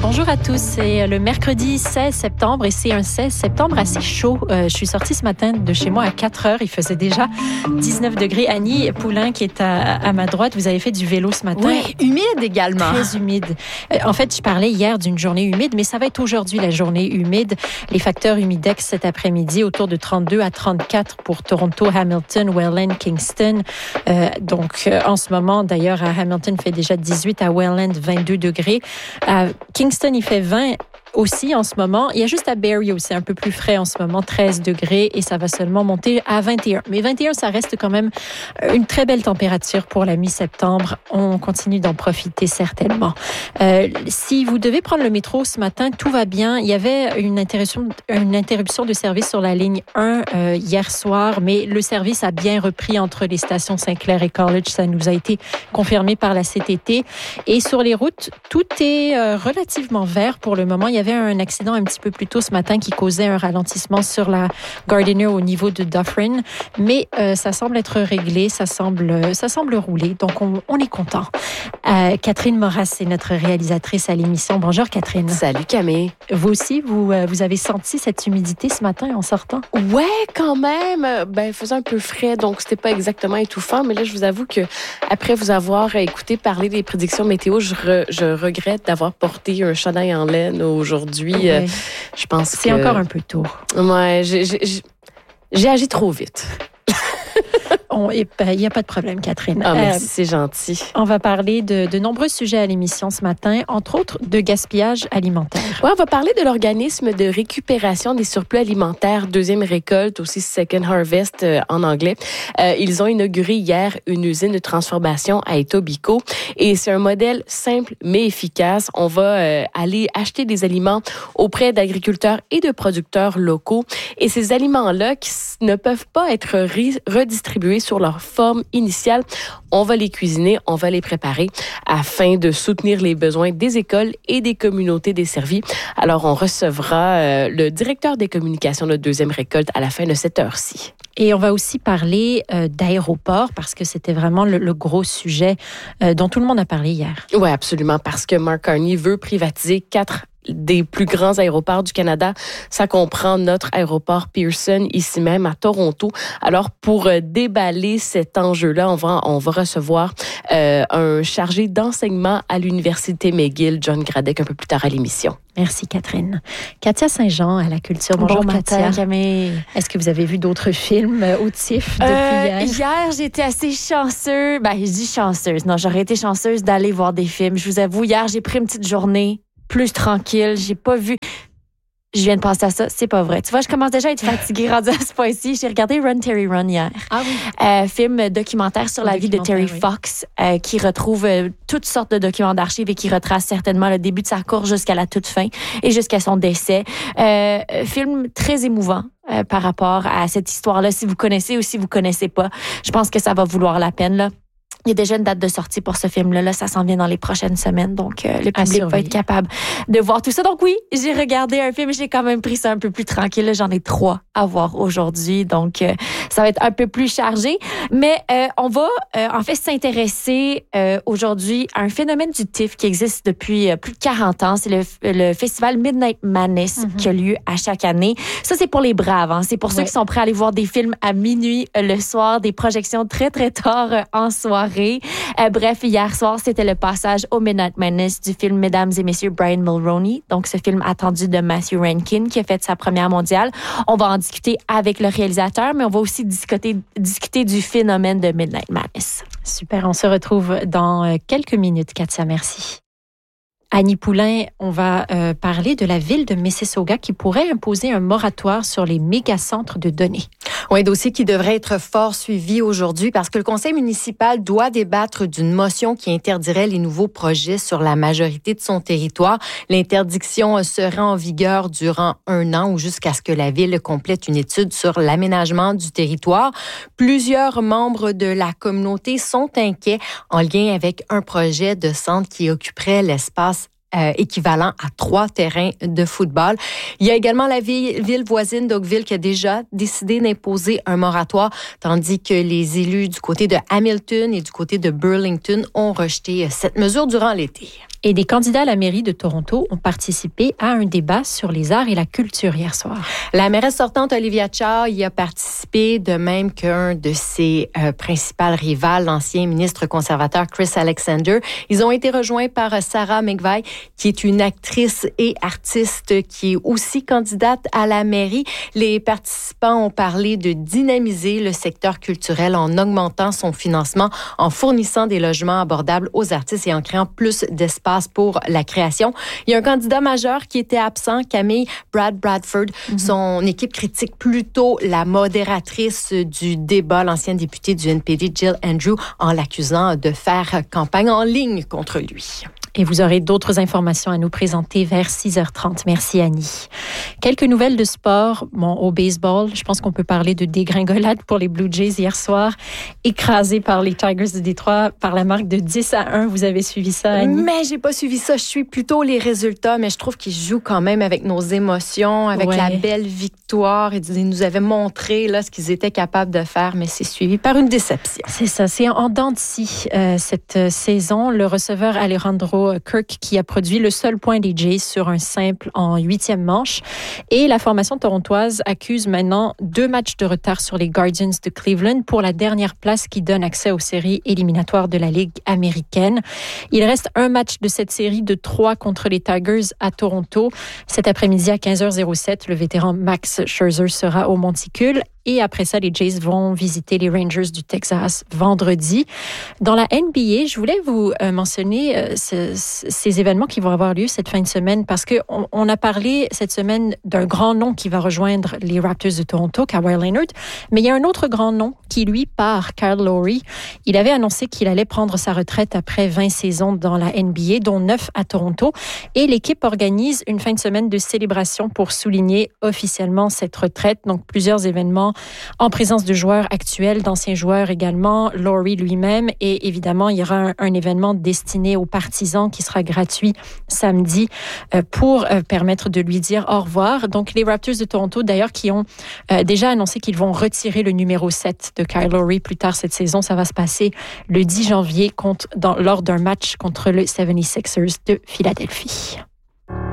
Bonjour à tous, c'est le mercredi 16 septembre et c'est un 16 septembre assez chaud. Je suis sortie ce matin de chez moi à 4 heures, il faisait déjà 19 degrés. Annie Poulain qui est à ma droite, vous avez fait du vélo ce matin. Oui, humide également. Très humide. En fait, je parlais hier d'une journée humide, mais ça va être aujourd'hui la journée humide. Les facteurs humidex cet après-midi autour de 32 à 34 pour Toronto, Hamilton, Welland, Kingston. En ce moment, d'ailleurs, à Hamilton, il fait déjà 18, à Welland, 22 degrés. À Kingston, il fait 20 aussi en ce moment. Il y a juste à Barrie aussi un peu plus frais en ce moment, 13 degrés et ça va seulement monter à 21. Mais 21, ça reste quand même une très belle température pour la mi-septembre. On continue d'en profiter certainement. Si vous devez prendre le métro ce matin, tout va bien. Il y avait une interruption de service sur la ligne 1 hier soir, mais le service a bien repris entre les stations Saint-Clair et College. Ça nous a été confirmé par la CTT. Et sur les routes, tout est relativement vert pour le moment. Il y avait un accident un petit peu plus tôt ce matin qui causait un ralentissement sur la Gardiner au niveau de Dufferin, mais ça semble être réglé, ça semble rouler, donc on est content. Catherine Moras est notre réalisatrice à l'émission. Bonjour Catherine. Salut Camille. Vous aussi, vous avez senti cette humidité ce matin en sortant? Ouais, quand même. Il faisait un peu frais, donc c'était pas exactement étouffant, mais là, je vous avoue que après vous avoir écouté parler des prédictions météo, je regrette d'avoir porté un chandail en laine aujourd'hui. Oui. Je pense c'est encore un peu tôt. Ouais, j'ai agi trop vite. Il n'y a pas de problème, Catherine. Ah, merci, c'est gentil. On va parler de nombreux sujets à l'émission ce matin, entre autres de gaspillage alimentaire. Ouais, on va parler de l'organisme de récupération des surplus alimentaires, deuxième récolte, aussi Second Harvest en anglais. Ils ont inauguré hier une usine de transformation à Etobicoke et c'est un modèle simple mais efficace. On va aller acheter des aliments auprès d'agriculteurs et de producteurs locaux et ces aliments-là qui ne peuvent pas être redistribués sur leur forme initiale. On va les cuisiner, on va les préparer afin de soutenir les besoins des écoles et des communautés desservies. Alors, on recevra le directeur des communications de deuxième récolte à la fin de cette heure-ci. Et on va aussi parler d'aéroports parce que c'était vraiment le gros sujet dont tout le monde a parlé hier. Oui, absolument, parce que Mark Carney veut privatiser 4 des plus grands aéroports du Canada. Ça comprend notre aéroport Pearson, ici même à Toronto. Alors, pour déballer cet enjeu-là, on va recevoir un chargé d'enseignement à l'Université McGill, John Gradek, un peu plus tard à l'émission. Merci, Catherine. Katia Saint-Jean à la Culture. Bonjour, Katia. Camille. Est-ce que vous avez vu d'autres films au TIFF depuis hier? Hier, j'étais assez chanceuse. Je dis chanceuse. Non, j'aurais été chanceuse d'aller voir des films. Je vous avoue, hier, j'ai pris une petite journée plus tranquille. J'ai pas vu... Je viens de penser à ça, c'est pas vrai. Tu vois, je commence déjà à être fatiguée rendue à ce point-ci. J'ai regardé Run, Terry, Run hier. Ah oui. Film documentaire sur la vie de Terry Fox, qui retrouve toutes sortes de documents d'archives et qui retrace certainement le début de sa course jusqu'à la toute fin et jusqu'à son décès. Film très émouvant. Par rapport à cette histoire-là, si vous connaissez ou si vous connaissez pas, je pense que ça va vouloir la peine, là. Il y a déjà une date de sortie pour ce film-là. Là, ça s'en vient dans les prochaines semaines. Donc, le public va être capable de voir tout ça. Donc oui, j'ai regardé un film. J'ai quand même pris ça un peu plus tranquille. Là, j'en ai 3 à voir aujourd'hui. Donc, ça va être un peu plus chargé. Mais on va en fait s'intéresser aujourd'hui à un phénomène du TIFF qui existe depuis plus de 40 ans. C'est le festival Midnight Madness qui a lieu à chaque année. Ça, c'est pour les braves. Hein. C'est pour ceux qui sont prêts à aller voir des films à minuit le soir, des projections très, très tard en soirée. Bref, hier soir, c'était le passage au Midnight Madness du film Mesdames et Messieurs Brian Mulroney. Donc, ce film attendu de Matthew Rankin qui a fait sa première mondiale. On va en discuter avec le réalisateur, mais on va aussi discuter du phénomène de Midnight Madness. Super, on se retrouve dans quelques minutes. Katia, merci. Annie Poulain, on va parler de la ville de Mississauga qui pourrait imposer un moratoire sur les mégacentres de données. Oui, un dossier qui devrait être fort suivi aujourd'hui parce que le conseil municipal doit débattre d'une motion qui interdirait les nouveaux projets sur la majorité de son territoire. L'interdiction serait en vigueur durant 1 an ou jusqu'à ce que la ville complète une étude sur l'aménagement du territoire. Plusieurs membres de la communauté sont inquiets en lien avec un projet de centre qui occuperait l'espace équivalent à 3 terrains de football. Il y a également la ville voisine d'Oakville qui a déjà décidé d'imposer un moratoire, tandis que les élus du côté de Hamilton et du côté de Burlington ont rejeté cette mesure durant l'été. Et des candidats à la mairie de Toronto ont participé à un débat sur les arts et la culture hier soir. La mairesse sortante, Olivia Chow, y a participé, de même qu'un de ses principales rivales, l'ancien ministre conservateur Chris Alexander. Ils ont été rejoints par Sarah McVeigh, qui est une actrice et artiste qui est aussi candidate à la mairie. Les participants ont parlé de dynamiser le secteur culturel en augmentant son financement, en fournissant des logements abordables aux artistes et en créant plus d'espace pour la création. Il y a un candidat majeur qui était absent, Camille Bradford. Son équipe critique plutôt la modératrice du débat, l'ancienne députée du NPD, Jill Andrew, en l'accusant de faire campagne en ligne contre lui. Et vous aurez d'autres informations à nous présenter vers 6h30. Merci, Annie. Quelques nouvelles de sport. Bon, au baseball, je pense qu'on peut parler de dégringolade pour les Blue Jays hier soir, écrasés par les Tigers de Détroit par la marque de 10-1. Vous avez suivi ça, Annie? Mais j'ai pas suivi ça. Je suis plutôt les résultats, mais je trouve qu'ils jouent quand même avec nos émotions, avec la belle victoire. Ils nous avaient montré là, ce qu'ils étaient capables de faire, mais c'est suivi par une déception. C'est ça. C'est en dents de scie cette saison. Le receveur Alejandro Kirk qui a produit le seul point des Jays sur un simple en 8e manche. Et la formation torontoise accuse maintenant 2 matchs de retard sur les Guardians de Cleveland pour la dernière place qui donne accès aux séries éliminatoires de la Ligue américaine. Il reste un match de cette série de 3 contre les Tigers à Toronto. Cet après-midi à 15h07, le vétéran Max Scherzer sera au Monticule. Et après ça, les Jays vont visiter les Rangers du Texas vendredi. Dans la NBA, je voulais vous mentionner ces événements qui vont avoir lieu cette fin de semaine parce qu'on a parlé cette semaine d'un grand nom qui va rejoindre les Raptors de Toronto, Kawhi Leonard. Mais il y a un autre grand nom qui, lui, part, Kyle Lowry. Il avait annoncé qu'il allait prendre sa retraite après 20 saisons dans la NBA, dont 9 à Toronto. Et l'équipe organise une fin de semaine de célébration pour souligner officiellement cette retraite. Donc, plusieurs événements en présence de joueurs actuels, d'anciens joueurs également, Lowry lui-même. Et évidemment, il y aura un événement destiné aux partisans qui sera gratuit samedi pour permettre de lui dire au revoir. Donc, les Raptors de Toronto, d'ailleurs, qui ont déjà annoncé qu'ils vont retirer le numéro 7 de Kyle Lowry plus tard cette saison. Ça va se passer le 10 janvier lors d'un match contre le 76ers de Philadelphie.